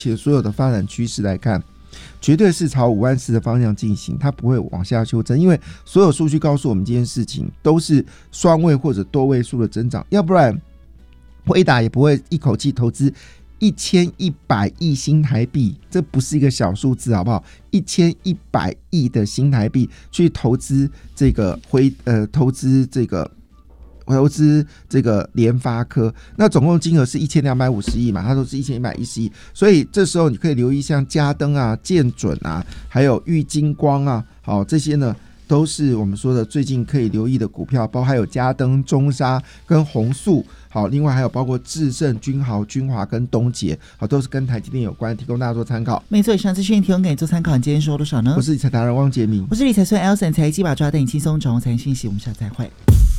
且所有的发展趋势来看，绝对是朝54000的方向进行，它不会往下修正，因为所有数据告诉我们这件事情都是双位或者多位数的增长，要不然辉达也不会一口气投资1100亿新台币，这不是一个小数字，好不好？1100亿的新台币去投资这个投资这个联发科，那总共金额是1250亿嘛，它都是1110亿，所以这时候你可以留意像嘉登啊、建准啊，还有玉晶光啊，好，这些呢都是我们说的最近可以留意的股票，包括还有嘉登、中砂跟宏塑，好，另外还有包括智胜、君豪、君华跟东捷，好，都是跟台积电有关，提供大家做参考。 没错，以上资讯提供给你做参考。你今天收多少呢？ 我是理财达人汪杰明， 我是理财孙 Elson， 财经把抓带你轻松掌握财经讯息。我们下次再会。